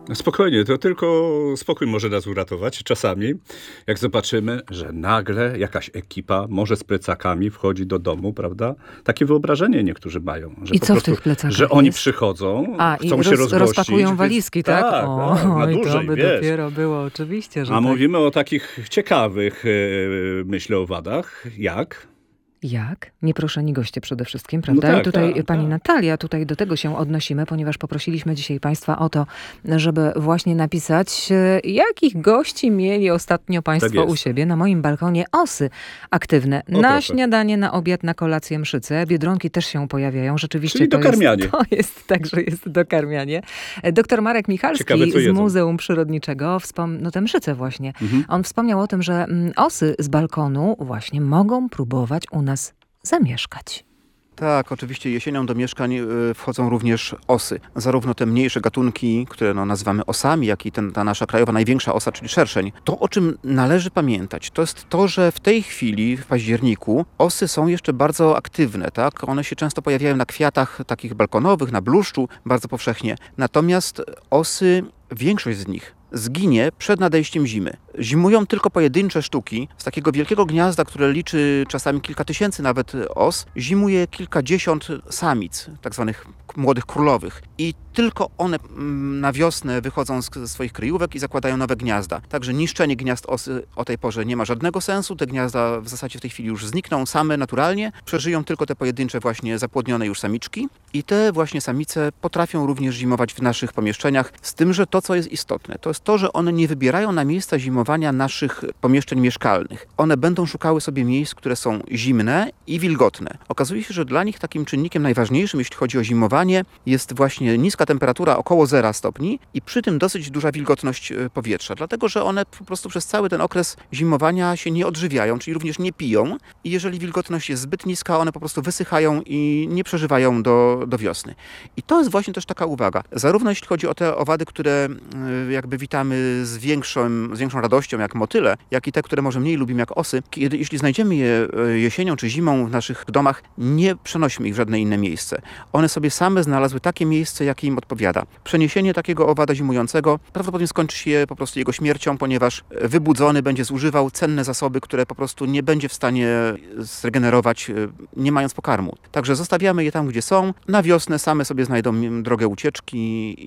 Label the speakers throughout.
Speaker 1: Spokojnie, to tylko spokój może nas uratować czasami, jak zobaczymy, że nagle jakaś ekipa, może z plecakami, wchodzi do domu, prawda? Takie wyobrażenie niektórzy mają, że
Speaker 2: I
Speaker 1: po
Speaker 2: co w
Speaker 1: prostu,
Speaker 2: tych plecakach
Speaker 1: że oni
Speaker 2: jest?
Speaker 1: przychodzą,
Speaker 2: I
Speaker 1: chcą się rozgościć.
Speaker 2: rozpakują
Speaker 1: więc-
Speaker 2: walizki, tak?
Speaker 1: Tak, tak, na
Speaker 2: Oj, to
Speaker 1: dłużej,
Speaker 2: by
Speaker 1: wiesz.
Speaker 2: dopiero było, oczywiście, że
Speaker 1: A
Speaker 2: tak.
Speaker 1: mówimy o takich ciekawych, myślę, owadach, jak?
Speaker 2: Jak? Nieproszeni goście przede wszystkim, prawda?
Speaker 1: tak,
Speaker 2: I tutaj
Speaker 1: tak,
Speaker 2: pani
Speaker 1: tak.
Speaker 2: Natalia, tutaj do tego się odnosimy, ponieważ poprosiliśmy dzisiaj państwa o to, żeby właśnie napisać, jakich gości mieli ostatnio państwo
Speaker 1: jest.
Speaker 2: u siebie. Na moim balkonie osy aktywne.
Speaker 1: O,
Speaker 2: Na
Speaker 1: proszę.
Speaker 2: śniadanie, na obiad, na kolację, mszyce. Biedronki też się pojawiają. Rzeczywiście
Speaker 1: Czyli dokarmianie.
Speaker 2: To jest tak, że jest dokarmianie. Doktor Marek
Speaker 1: Ciekawe,
Speaker 2: Michalski
Speaker 1: co
Speaker 2: z
Speaker 1: jedzą.
Speaker 2: Muzeum Przyrodniczego, no te mszyce właśnie, on wspomniał o tym, że osy z balkonu właśnie mogą próbować u nas zamieszkać.
Speaker 3: Tak, oczywiście jesienią do mieszkań wchodzą również osy. Zarówno te mniejsze gatunki, które nazywamy osami, jak i ta nasza krajowa największa osa, czyli szerszeń. To, o czym należy pamiętać, to jest to, że w tej chwili, w październiku, osy są jeszcze bardzo aktywne. Tak? One się często pojawiają na kwiatach takich balkonowych, na bluszczu, bardzo powszechnie. Natomiast osy, większość z nich zginie przed nadejściem zimy. Zimują tylko pojedyncze sztuki. Z takiego wielkiego gniazda, które liczy czasami kilka tysięcy nawet os, zimuje kilkadziesiąt samic, tak zwanych młodych królowych. I tylko one na wiosnę wychodzą ze swoich kryjówek i zakładają nowe gniazda. Także niszczenie gniazd osy o tej porze nie ma żadnego sensu. Te gniazda w zasadzie w tej chwili już znikną same naturalnie. Przeżyją tylko te pojedyncze właśnie zapłodnione już samiczki. I te właśnie samice potrafią również zimować w naszych pomieszczeniach. Z tym, że to, co jest istotne, to jest to, że one nie wybierają na miejsca zimowania naszych pomieszczeń mieszkalnych. One będą szukały sobie miejsc, które są zimne i wilgotne. Okazuje się, że dla nich takim czynnikiem najważniejszym, jeśli chodzi o zimowanie, jest właśnie niska temperatura około 0 stopni i przy tym dosyć duża wilgotność powietrza. Dlatego, że one po prostu przez cały ten okres zimowania się nie odżywiają, czyli również nie piją. I jeżeli wilgotność jest zbyt niska, one po prostu wysychają i nie przeżywają do wiosny. I to jest właśnie też taka uwaga. Zarówno jeśli chodzi o te owady, które jakby witamy z większą radością, jak motyle, jak i te, które może mniej lubimy, jak osy. Jeśli znajdziemy je jesienią czy zimą w naszych domach, nie przenośmy ich w żadne inne miejsce. One sobie same znalazły takie miejsce, jakie im odpowiada. Przeniesienie takiego owada zimującego prawdopodobnie skończy się po prostu jego śmiercią, ponieważ wybudzony będzie zużywał cenne zasoby, które po prostu nie będzie w stanie zregenerować, nie mając pokarmu. Także zostawiamy je tam, gdzie są. Na wiosnę same sobie znajdą drogę ucieczki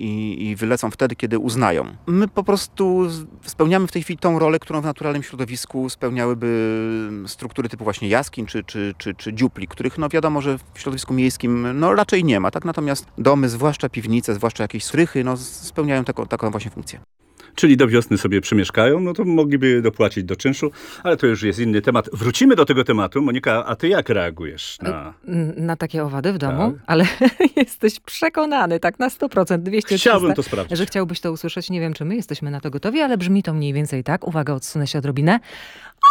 Speaker 3: i wylecą wtedy, kiedy uznają. My po prostu spełniamy w tej chwili tą rolę, którą w naturalnym środowisku spełniałyby struktury typu właśnie jaskiń czy dziupli, których wiadomo, że w środowisku miejskim raczej nie ma. Tak? Natomiast domy, zwłaszcza piwnice, zwłaszcza jakieś strychy, spełniają taką właśnie funkcję.
Speaker 1: Czyli do wiosny sobie przemieszkają, no to mogliby dopłacić do czynszu, ale to już jest inny temat. Wrócimy do tego tematu. Monika, a ty jak reagujesz
Speaker 2: na takie owady w domu?
Speaker 1: Tak.
Speaker 2: Ale jesteś przekonany, tak na 100%, 200,
Speaker 1: Chciałbym
Speaker 2: 300,
Speaker 1: to sprawdzić.
Speaker 2: że chciałbyś to usłyszeć. Nie wiem, czy my jesteśmy na to gotowi, ale brzmi to mniej więcej tak. Uwaga, odsunę się odrobinę.